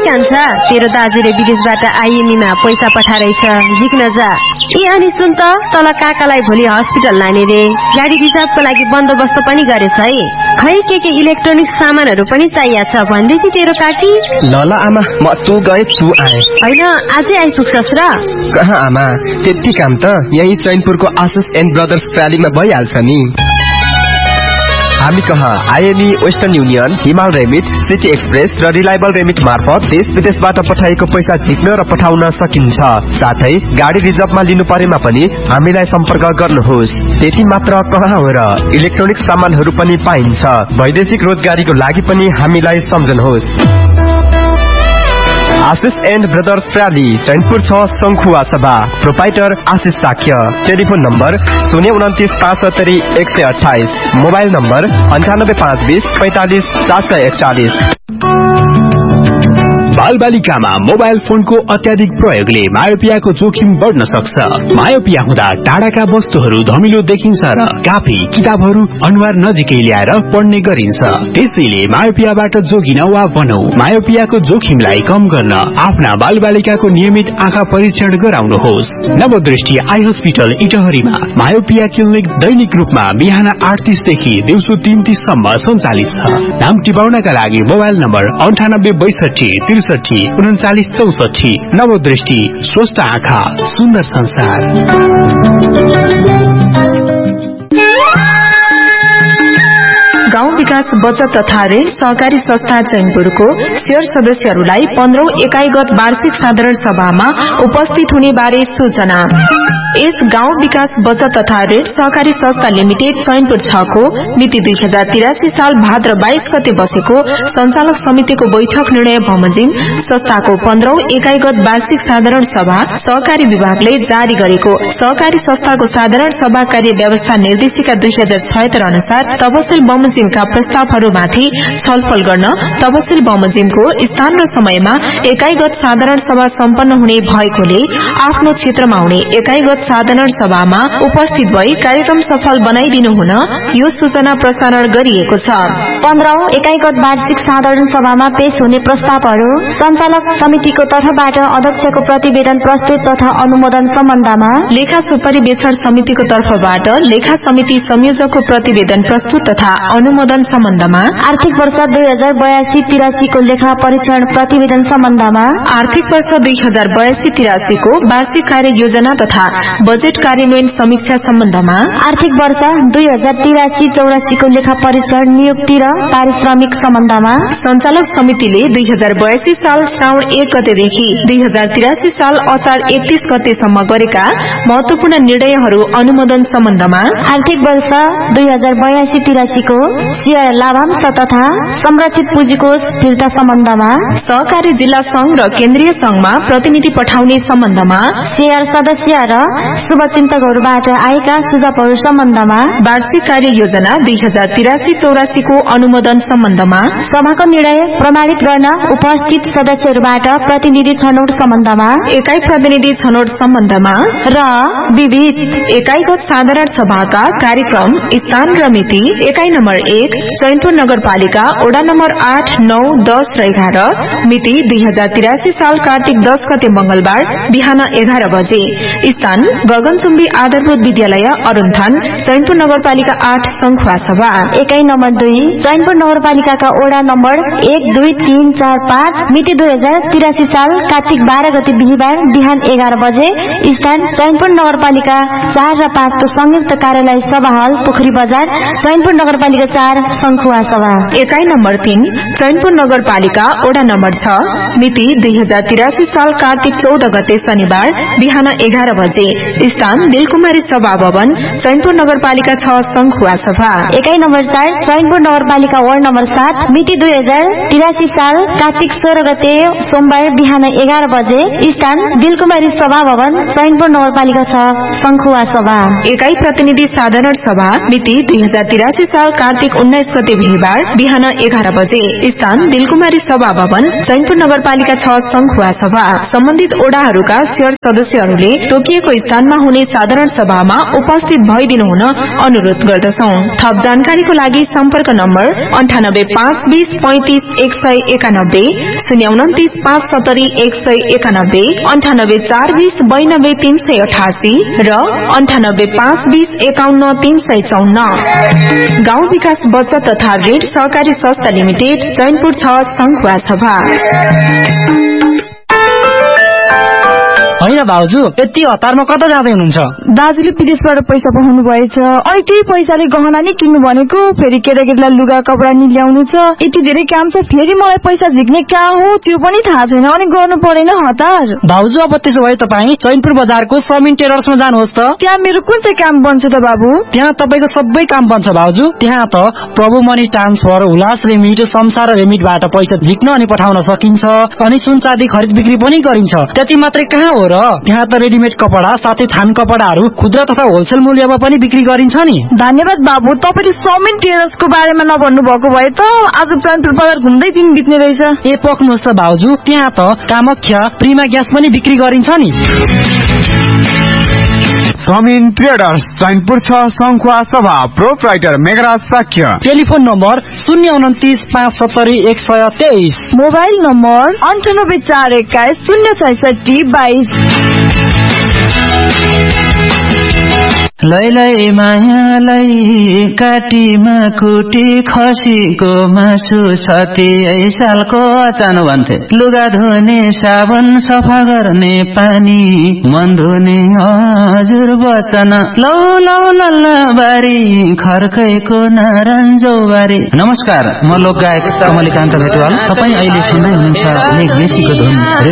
कान्छा, तेरो दाजुले विदेशबाट आइएमईमा पैसा पठाइरहेछ, झिक्न जा। ए अनि सुन त, तल काकालाई भोलि हस्पिटल लाने रे, गाडी रिजर्भको लागि बन्दोबस्त पनि गरेछ है। खै के इलेक्ट्रोनिक सामानहरू पनि चाहिएको छ भन्दैथि तेरो काकी। ल आमा, म तँ गए तँ आए। होइन, आजै आइपुग्छस् र? कहाँ आमा, त्यति काम त यही चैनपुरको आशिष एन्ड ब्रदर्स प्यालीमा भइहाल्छ नि। हामी कहाँ आइएमई, वेस्टर्न युनियन, हिमाल रेमिट, सिटी एक्सप्रेस र रिलायबल रेमिट मार्फत देश विदेशबाट पठाएको पैसा झिक्न र पठाउन सकिन्छ। साथै गाडी रिजर्भमा लिनु परेमा पनि हामीलाई सम्पर्क गर्नुहोस्। त्यति मात्र कहाँ हो र, इलेक्ट्रोनिक सामानहरू पनि पाइन्छ। वैदेशिक रोजगारीको लागि पनि हामीलाई सम्झनुहोस्। आशिष एन्ड ब्रदर्स प्राली, चैनपुर 6, शंखुवा सभा। प्रोपाइटर आशिष Shakya. Telephone number 029570128। Mobile number 9852 45 441। बालबालिकामा mobile फोनको अत्याधिक प्रयोगले मायोपियाको जोखिम बढ्न सक्छ। मायोपिया हुँदा टाढाका वस्तुहरू धमिलो देखिन्छ र कापी किताबहरू अनुहार नजिकै ल्याएर पढ्ने गरिन्छ। त्यसैले मायोपियाबाट जोगिन वा बनौ। मायोपियाको जोखिमलाई कम गर्न आफ्ना बालबालिकाको नियमित आँखा परीक्षण गराउनुहोस्। नवदृष्टि आई हस्पिटल इटहरीमा मायोपिया क्लिनिक दैनिक रूपमा बिहान 8:30 देखि दिउँसो 3:30 सम्म सञ्चालित छ। नाम टिपाउनका लागि मोबाइल नम्बर 9862 63 39 64। नवदृष्टि, स्वस्थ आँखा, सुन्दर संसार। गाउँ विकास बचत तथा ऋण सहकारी संस्था चैनपुरको शेयर सदस्यहरूलाई 15औं एकाइगत वार्षिक साधारण सभामा उपस्थित हुने बारे सूचना। यस गाउँ विकास बचत तथा ऋण सहकारी संस्था लिमिटेड चैनपुर 6 को मिति 2083 साल भाद्र 22 गते बसेको सञ्चालक समितिको बैठक निर्णय बमोजिम संस्थाको 15औं एकाइगत वार्षिक साधारण सभा सहकारी विभागले जारी गरेको सहकारी संस्थाको साधारण सभा कार्य व्यवस्था निर्देशिका 2076 अनुसार तपसिल बमोजिमका प्रस्तावहरूमाथि छलफल गर्न तपसिल बमोजिमको स्थान र समयमा एकाइगत साधारण सभा सम्पन्न हुने भएकोले आफ्नो क्षेत्रमा हुने एकाइगत साधारण सभामा उपस्थित भई कार्यक्रम सफल बनाइदिनु हुन यो सूचना प्रसारण गरिएको छ। 15औं एकाइगत वार्षिक साधारण सभामा पेश हुने प्रस्तावहरू सञ्चालक समितिको तर्फबाट अध्यक्षको प्रतिवेदन प्रस्तुत तथा अनुमोदन सम्बन्धमा लेखा सुपरिवेक्षण समितिको तर्फबाट लेखा समिति संयोजकको प्रतिवेदन प्रस्तुत तथा अनुमोदन सम्बन्धमा आर्थिक वर्ष 2082-83 को लेखा परीक्षण प्रतिवेदन सम्बन्धमा आर्थिक वर्ष 2082-83 को वार्षिक कार्य योजना तथा बजेट कार्यान्वयन समीक्षा सम्बन्धमा आर्थिक वर्ष 2083-84 को लेखा परीक्षण नियुक्ति र पारिश्रमिक सम्बन्धमा सञ्चालक समितिले 2082 साल श्रावण 1 गतेदेखि 2083 साल असार 31 गतेसम्म गरेका महत्वपूर्ण निर्णयहरू अनुमोदन सम्बन्धमा आर्थिक वर्ष 2082-83 को शेयर लाभांश तथा संरक्षित पुँजीकोष फिर्ता सम्बन्धमा सहकारी जिल्ला संघ र केन्द्रीय संघमा प्रतिनिधि पठाउने सम्बन्धमा शेयर सदस्य र शुभचिन्तकहरूबाट आएका सुझावहरू सम्बन्धमा वार्षिक कार्य योजना 2083-84 को अनुमोदन सम्बन्धमा सभाको निर्णय प्रमाणित गर्न उपस्थित सदस्यहरूबाट प्रतिनिधि छनौट सम्बन्धमा एकाइ प्रतिनिधि छनौट सम्बन्धमा र विविध एकाइगत साधारण सभाका कार्यक्रम स्थान र मिति एकाइ नम्बर 1 चैनपुर नगरपालिका वडा नम्बर 8, 9, 10 र 11 मिति 2083 साल कार्तिक 10 गते मंगलबार बिहान 11 बजे। स्थान गगनचुम्बी आधारभूत विद्यालय अरुणथान चैनपुर नगरपालिका 8 शंखुवा सभा। एकाइ नम्बर 2 चैनपुर नगरपालिकाका वडा नम्बर 1, 2, 3, 4, 5 मिति 2083 साल कार्तिक 12 गते बिहीबार बिहान 11 बजे। स्थान चैनपुर नगरपालिका 4 र 5 को संयुक्त कार्यालय सभा हल पोखरी बजार चैनपुर नगरपालिका 4 शंखुवा सभा। एकाइ नम्बर 3 चैनपुर नगरपालिका वडा नम्बर 6 मिति 2083 साल कार्तिक 14 गते शनिबार बिहान 11 बजे। स्थान दिलकुमारी सभा भवन चैनपुर नगरपालिका 6 शंखुवा सभा। एकाइ नम्बर 4 चैनपुर नगरपालिका वार्ड नम्बर 7 मिति 2083 साल कार्तिक 16 गते सोमबार बिहान 11 बजे। स्थान दिलकुमारी सभा भवन चैनपुर नगरपालिका 6 शंखुवा सभा। एकाइ प्रतिनिधि साधारण सभा मिति 2083 साल कार्तिक 19 गते बिहीबार बिहान 11 बजे। स्थान दिलकुमारी सभा भवन, चैनपुर नगरपालिका 6 संखुवा सभा। सम्बन्धित ओडाहरूका शेयर सदस्यहरूले तोकिएको स्थानमा हुने साधारण सभामा उपस्थित भइदिनु हुन अनुरोध गर्दछौं। थप जानकारीको लागि सम्पर्क नम्बर 9852035191, 029570191, 9842029388 र 9852511354। गाउँ विकास बचत तथा ऋण सहकारी संस्था लिमिटेड, चैनपुर 6 संखुवा सभा। होइन भाउजू, यति हतारमा कता जाँदै हुनुहुन्छ? दाजुले विदेशबाट पैसा पठाउनु भएछ, अनि त्यही पैसाले गहना नि किन्नु भनेको, फेरि केटाकेटीलाई लुगा कपडा नि ल्याउनु छ, यति धेरै काम छ, फेरि मलाई पैसा झिक्ने कहाँ हो त्यो पनि थाहा छैन, अनि गर्नु परेन हतार। भाउजू, अब त्यसो भए तपाईँ चैनपुर बजारको समिन टेलर्समा जानुहोस् त। त्यहाँ मेरो कुन चाहिँ काम बन्छ त बाबु? त्यहाँ तपाईँको सबै काम बन्छ भाउजू। त्यहाँ त प्रभु मनी ट्रान्सफर, उल्लास रेमिट, संसार रेमिटबाट पैसा झिक्न अनि पठाउन सकिन्छ, अनि सुन चाँदी खरिद बिक्री पनि गरिन्छ। त्यति मात्रै कहाँ हो र, त्यहाँ त रेडिमेड कपडा साथै थान कपडाहरू खुद्रा तथा होलसेल मूल्यमा पनि बिक्री गरिन्छ नि। धन्यवाद बाबु, तपाईले समिन टेलर्सको बारेमा नभन्नु भएको भए त आज चैनपुर बजार घुम्दै दिन बित्ने रहेछ। ए पक्नुहोस् त भाउजू, त्यहाँ त कामख्या प्रिमा ग्यास पनि बिक्री गरिन्छ नि। समिन ट्रेडर्स, चैनपुर 6 संखुवा सभा। Proprietor Meghraj Shakya. Telephone number 029570123। Mobile number 9841106622। लैलै मायालाई काटीमा कुटी खसीको मासु सती सालको अचानो भन्थे। लुगा धुने साबुन, सफा गर्ने पानी, मन धुने हजुर वचन। लौ लौ लल्लाबारी, खर्कैको नारायणजौबारी। नमस्कार, म लोकगायक कमलिकान्त भेटवाल। तपाईँ अहिले सुन्दै हुनुहुन्छ मेघ मेसीको धुन